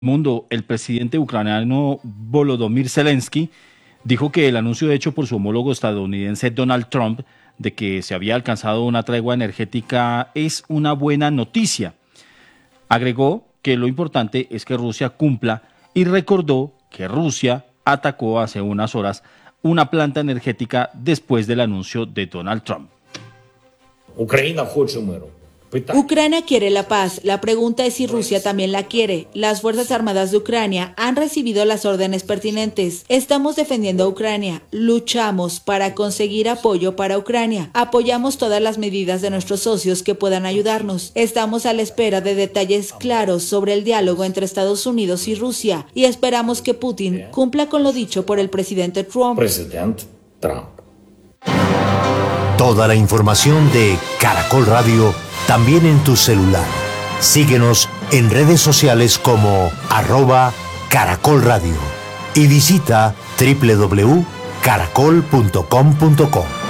Mundo, el presidente ucraniano Volodymyr Zelensky dijo que el anuncio hecho por su homólogo estadounidense Donald Trump de que se había alcanzado una tregua energética es una buena noticia. Agregó que lo importante es que Rusia cumpla y recordó que Rusia atacó hace unas horas una planta energética después del anuncio de Donald Trump. Ucrania quiere la paz. La pregunta es si Rusia también la quiere. Las Fuerzas Armadas de Ucrania han recibido las órdenes pertinentes. Estamos defendiendo a Ucrania. Luchamos para conseguir apoyo para Ucrania. Apoyamos todas las medidas de nuestros socios que puedan ayudarnos. Estamos a la espera de detalles claros sobre el diálogo entre Estados Unidos y Rusia y esperamos que Putin cumpla con lo dicho por el presidente Trump. Toda la información de Caracol Radio también en tu celular. Síguenos en redes sociales como @Caracol Radio y visita www.caracol.com.co.